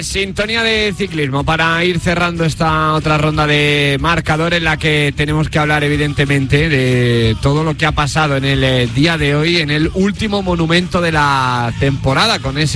Sintonía de ciclismo para ir cerrando esta otra ronda de marcador en la que tenemos que hablar evidentemente de todo lo que ha pasado en el día de hoy, en el último monumento de la temporada, con ese